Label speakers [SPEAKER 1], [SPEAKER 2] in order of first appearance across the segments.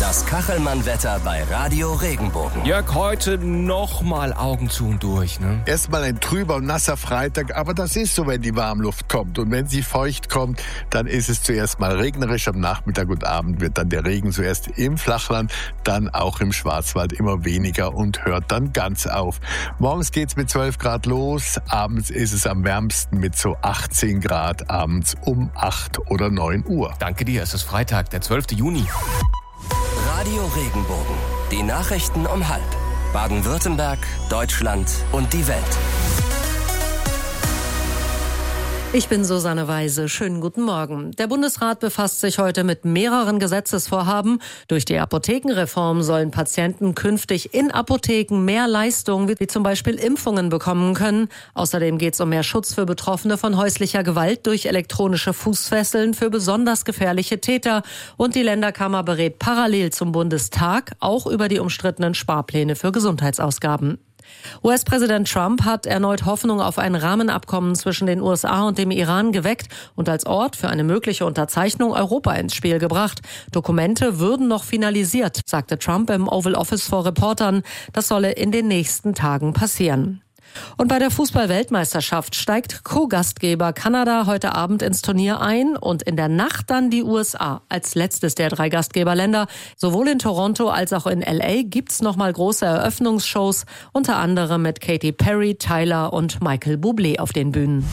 [SPEAKER 1] Das Kachelmann-Wetter bei Radio Regenbogen.
[SPEAKER 2] Jörg, heute nochmal Augen zu und durch, ne?
[SPEAKER 3] Erstmal ein trüber und nasser Freitag, aber das ist so, wenn die Warmluft kommt. Und wenn sie feucht kommt, dann ist es zuerst mal regnerisch. Am Nachmittag und Abend wird dann der Regen zuerst im Flachland, dann auch im Schwarzwald immer weniger und hört dann ganz auf. Morgens geht's mit 12 Grad los, abends ist es am wärmsten mit so 18 Grad, abends um 8 oder 9 Uhr.
[SPEAKER 2] Danke dir, es ist Freitag, der 12. Juni.
[SPEAKER 1] Radio Regenbogen. Die Nachrichten um 12:30. Baden-Württemberg, Deutschland und die Welt.
[SPEAKER 4] Ich bin Susanne Weise. Schönen guten Morgen. Der Bundesrat befasst sich heute mit mehreren Gesetzesvorhaben. Durch die Apothekenreform sollen Patienten künftig in Apotheken mehr Leistungen wie zum Beispiel Impfungen bekommen können. Außerdem geht es um mehr Schutz für Betroffene von häuslicher Gewalt durch elektronische Fußfesseln für besonders gefährliche Täter. Und die Länderkammer berät parallel zum Bundestag auch über die umstrittenen Sparpläne für Gesundheitsausgaben. US-Präsident Trump hat erneut Hoffnung auf ein Rahmenabkommen zwischen den USA und dem Iran geweckt und als Ort für eine mögliche Unterzeichnung Europa ins Spiel gebracht. Dokumente würden noch finalisiert, sagte Trump im Oval Office vor Reportern. Das solle in den nächsten Tagen passieren. Und bei der Fußball-Weltmeisterschaft steigt Co-Gastgeber Kanada heute Abend ins Turnier ein und in der Nacht dann die USA als letztes der 3 Gastgeberländer. Sowohl in Toronto als auch in LA gibt's nochmal große Eröffnungsshows, unter anderem mit Katy Perry, Tyler und Michael Bublé auf den Bühnen.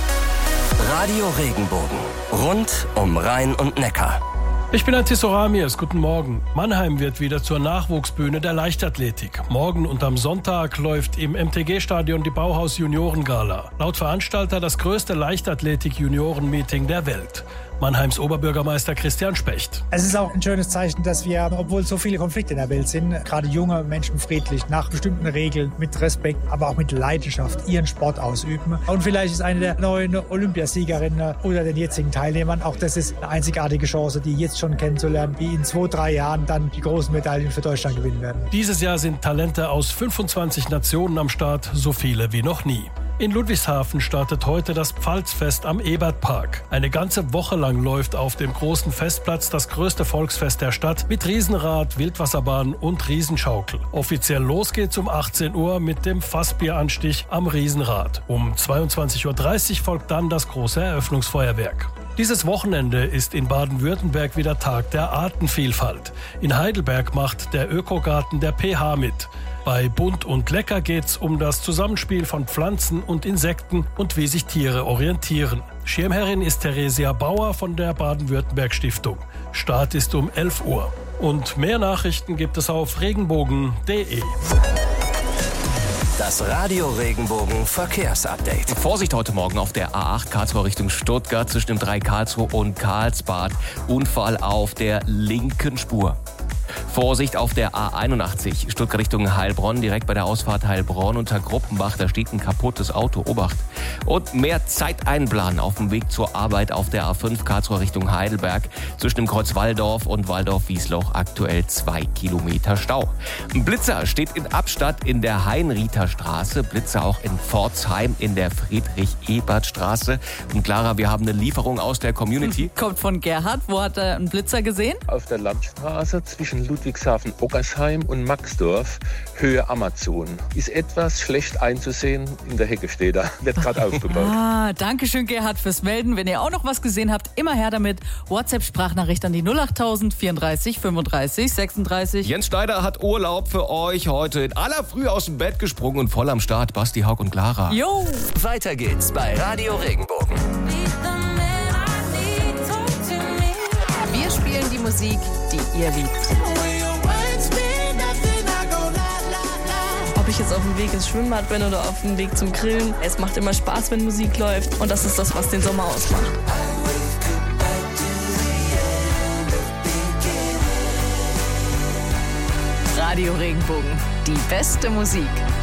[SPEAKER 1] Radio Regenbogen. Rund um Rhein und Neckar.
[SPEAKER 5] Ich bin Antiso Ramirez, guten Morgen. Mannheim wird wieder zur Nachwuchsbühne der Leichtathletik. Morgen und am Sonntag läuft im MTG-Stadion die Bauhaus-Junioren-Gala. Laut Veranstalter das größte Leichtathletik-Junioren-Meeting der Welt. Mannheims Oberbürgermeister Christian Specht.
[SPEAKER 6] Es ist auch ein schönes Zeichen, dass wir, obwohl so viele Konflikte in der Welt sind, gerade junge Menschen friedlich, nach bestimmten Regeln, mit Respekt, aber auch mit Leidenschaft ihren Sport ausüben. Und vielleicht ist eine der neuen Olympiasiegerinnen oder den jetzigen Teilnehmern, auch das ist eine einzigartige Chance, die jetzt schon kennenzulernen, die in 2-3 Jahren dann die großen Medaillen für Deutschland gewinnen werden.
[SPEAKER 5] Dieses Jahr sind Talente aus 25 Nationen am Start, so viele wie noch nie. In Ludwigshafen startet heute das Pfalzfest am Ebertpark. Eine ganze Woche lang läuft auf dem großen Festplatz das größte Volksfest der Stadt mit Riesenrad, Wildwasserbahn und Riesenschaukel. Offiziell los geht's um 18 Uhr mit dem Fassbieranstich am Riesenrad. Um 22.30 Uhr folgt dann das große Eröffnungsfeuerwerk. Dieses Wochenende ist in Baden-Württemberg wieder Tag der Artenvielfalt. In Heidelberg macht der Ökogarten der PH mit. Bei Bunt und Lecker geht's um das Zusammenspiel von Pflanzen und Insekten und wie sich Tiere orientieren. Schirmherrin ist Theresia Bauer von der Baden-Württemberg-Stiftung. Start ist um 11 Uhr. Und mehr Nachrichten gibt es auf regenbogen.de.
[SPEAKER 1] Das Radio Regenbogen Verkehrsupdate.
[SPEAKER 2] Vorsicht heute Morgen auf der A8 Karlsruhe Richtung Stuttgart zwischen dem 3 Karlsruhe und Karlsbad. Unfall auf der linken Spur. Vorsicht auf der A81 Stuttgart Richtung Heilbronn, direkt bei der Ausfahrt Heilbronn unter Gruppenbach, da steht ein kaputtes Auto, Obacht. Und mehr Zeit einplanen auf dem Weg zur Arbeit auf der A5 Karlsruhe Richtung Heidelberg. Zwischen dem Kreuz Walldorf und Walldorf-Wiesloch aktuell 2 Kilometer Stau. Ein Blitzer steht in Abstatt in der Heinriether-Straße, Blitzer auch in Pforzheim in der Friedrich-Ebert-Straße. Und Clara, wir haben eine Lieferung aus der Community.
[SPEAKER 7] Kommt von Gerhard. Wo hat er einen Blitzer gesehen?
[SPEAKER 8] Auf der Landstraße zwischen Ludwigshafen-Ockersheim und Maxdorf, Höhe Amazon. Ist etwas schlecht einzusehen, in der Hecke steht er, wird gerade aufgebaut.
[SPEAKER 7] Danke schön, Gerhard, fürs Melden. Wenn ihr auch noch was gesehen habt, immer her damit. WhatsApp-Sprachnachricht an die 08000 34 35 36.
[SPEAKER 2] Jens Schneider hat Urlaub für euch heute. In aller Früh aus dem Bett gesprungen und voll am Start. Basti, Haug und Clara.
[SPEAKER 7] Jo!
[SPEAKER 1] Weiter geht's bei Radio Regenbogen.
[SPEAKER 9] Wir spielen die Musik, die ihr liebt.
[SPEAKER 10] Ob ich jetzt auf dem Weg ins Schwimmbad bin oder auf dem Weg zum Grillen, es macht immer Spaß, wenn Musik läuft. Und das ist das, was den Sommer ausmacht.
[SPEAKER 9] Radio Regenbogen, die beste Musik.